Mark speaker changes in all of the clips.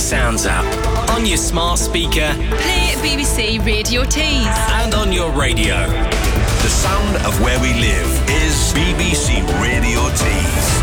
Speaker 1: Sounds app. On your smart speaker.
Speaker 2: Play BBC Radio Tees.
Speaker 1: And on your radio.
Speaker 3: The sound of where we live is BBC Radio Tees.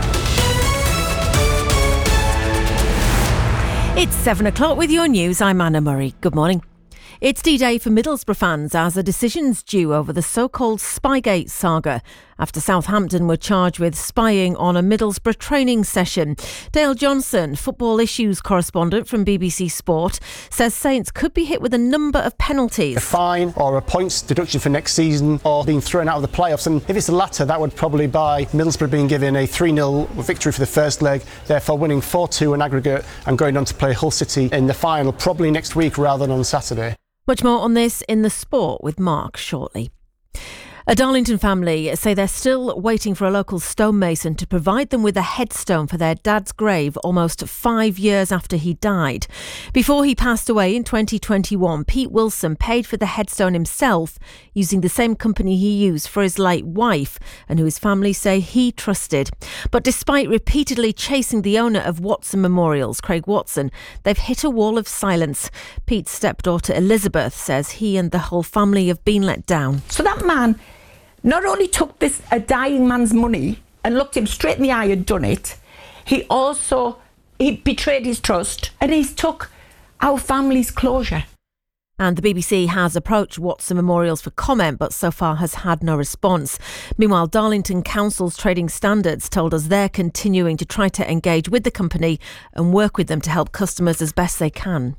Speaker 4: It's 7 o'clock with your news. I'm Anna Murray. Good morning. It's D-Day for Middlesbrough fans as a decision's due over the so-called Spygate saga after Southampton were charged with spying on a Middlesbrough training session. Dale Johnson, football issues correspondent from BBC Sport, says Saints could be hit with a number of penalties.
Speaker 5: A fine or a points deduction for next season or being thrown out of the playoffs. And if it's the latter, that would probably buy Middlesbrough being given a 3-0 victory for the first leg, therefore winning 4-2 in aggregate and going on to play Hull City in the final, probably next week rather than on Saturday.
Speaker 4: Much more on this in the sport with Mark shortly. A Darlington family say they're still waiting for a local stonemason to provide them with a headstone for their dad's grave almost 5 years after he died. Before he passed away in 2021, Pete Wilson paid for the headstone himself using the same company he used for his late wife and who his family say he trusted. But despite repeatedly chasing the owner of Watson Memorials, Craig Watson, they've hit a wall of silence. Pete's stepdaughter Elizabeth says he and the whole family have been let down.
Speaker 6: So that man not only took a dying man's money and looked him straight in the eye and done it, he betrayed his trust and he's took our family's closure.
Speaker 4: And the BBC has approached Watson Memorials for comment, but so far has had no response. Meanwhile, Darlington Council's Trading Standards told us they're continuing to try to engage with the company and work with them to help customers as best they can.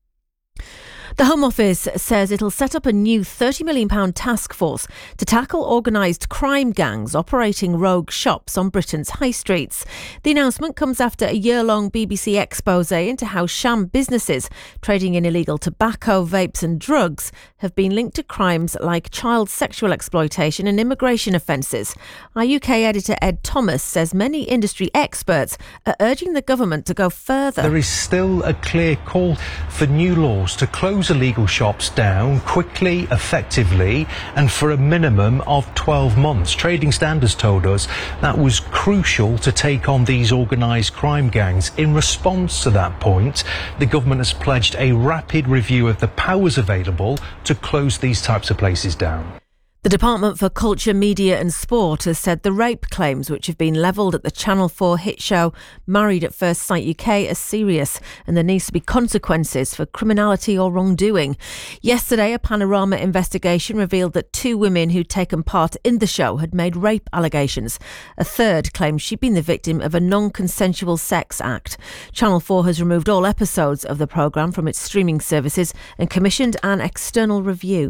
Speaker 4: The Home Office says it'll set up a new £30 million task force to tackle organised crime gangs operating rogue shops on Britain's high streets. The announcement comes after a year-long BBC expose into how sham businesses trading in illegal tobacco, vapes and drugs have been linked to crimes like child sexual exploitation and immigration offences. Our UK editor Ed Thomas says many industry experts are urging the government to go further.
Speaker 7: There is still a clear call for new laws to close illegal shops down quickly, effectively, and for a minimum of 12 months. Trading Standards told us that was crucial to take on these organised crime gangs. In response to that point, the government has pledged a rapid review of the powers available to close these types of places down.
Speaker 4: The Department for Culture, Media and Sport has said the rape claims which have been levelled at the Channel 4 hit show Married at First Sight UK are serious and there needs to be consequences for criminality or wrongdoing. Yesterday, a Panorama investigation revealed that 2 women who'd taken part in the show had made rape allegations. A third claimed she'd been the victim of a non-consensual sex act. Channel 4 has removed all episodes of the programme from its streaming services and commissioned an external review.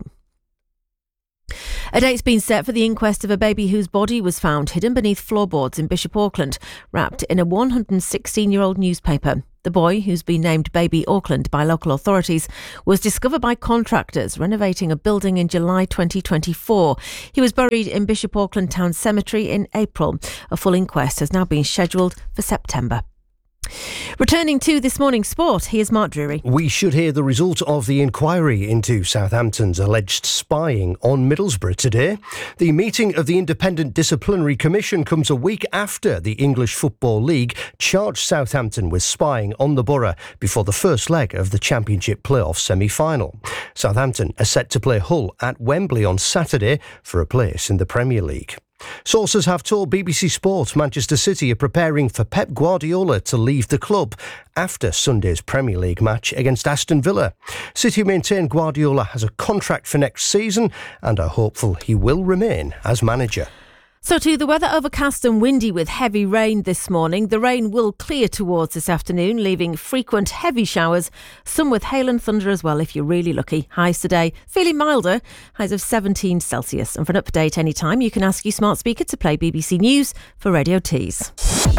Speaker 4: A date's been set for the inquest of a baby whose body was found hidden beneath floorboards in Bishop Auckland, wrapped in a 116-year-old newspaper. The boy, who's been named Baby Auckland by local authorities, was discovered by contractors renovating a building in July 2024. He was buried in Bishop Auckland Town Cemetery in April. A full inquest has now been scheduled for September. Returning to this morning's sport, here's Mark Drury.
Speaker 8: We should hear the result of the inquiry into Southampton's alleged spying on Middlesbrough today. The meeting of the Independent Disciplinary Commission comes a week after the English Football League charged Southampton with spying on the borough before the first leg of the Championship playoff semi-final. Southampton are set to play Hull at Wembley on Saturday for a place in the Premier League. Sources have told BBC Sport Manchester City are preparing for Pep Guardiola to leave the club after Sunday's Premier League match against Aston Villa. City maintain Guardiola has a contract for next season and are hopeful he will remain as manager.
Speaker 4: So too, the weather overcast and windy with heavy rain this morning. The rain will clear towards this afternoon, leaving frequent heavy showers, some with hail and thunder as well if you're really lucky. Highs today, feeling milder, highs of 17 Celsius. And for an update anytime, you can ask your smart speaker to play BBC News for Radio Tees.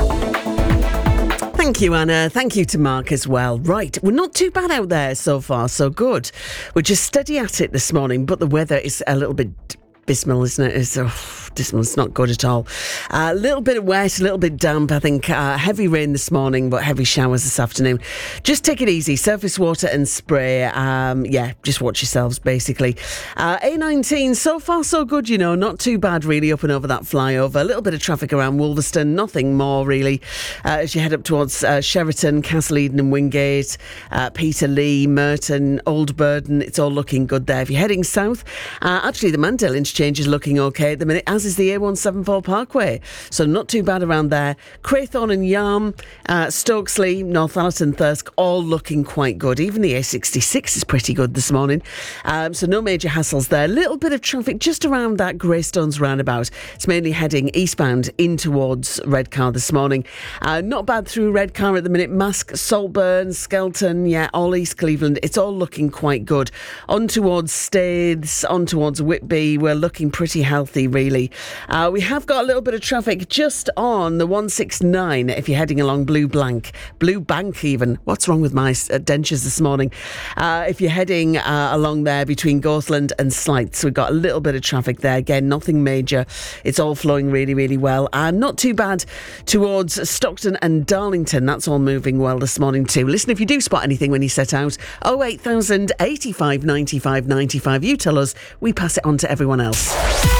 Speaker 9: Thank you, Anna. Thank you to Mark as well. Right, we're not too bad out there so far, so good. We're just steady at it this morning, but the weather is a little bit abysmal, isn't it? It's It's not good at all. A little bit wet, a little bit damp. I think heavy rain this morning, but heavy showers this afternoon. Just take it easy. Surface water and spray. Just watch yourselves, basically. A19, so far so good, not too bad really up and over that flyover. A little bit of traffic around Wolverston, nothing more really. As you head up towards Sheraton, Castle Eden and Wingate, Peterlee, Merton, Old Burden, it's all looking good there. If you're heading south, actually the Mandale interchange is looking okay at the minute, as is the A174 Parkway. So not too bad around there. Craythorne and Yarm, Stokesley, Northallerton, Thirsk, all looking quite good. Even the A66 is pretty good this morning. So no major hassles there. A little bit of traffic just around that Greystones roundabout. It's mainly heading eastbound in towards Redcar this morning. Not bad through Redcar at the minute. Mask, Saltburn, Skelton, all East Cleveland. It's all looking quite good. On towards Staithes, on towards Whitby. We're looking pretty healthy, really. We have got a little bit of traffic just on the 169 if you're heading along Blue Bank even. What's wrong with my dentures this morning? If you're heading along there between Goathland and Slights, we've got a little bit of traffic there. Again, nothing major. It's all flowing really, really well. And not too bad towards Stockton and Darlington. That's all moving well this morning too. Listen, if you do spot anything when you set out, 08000 85 95 95. You tell us, we pass it on to everyone else.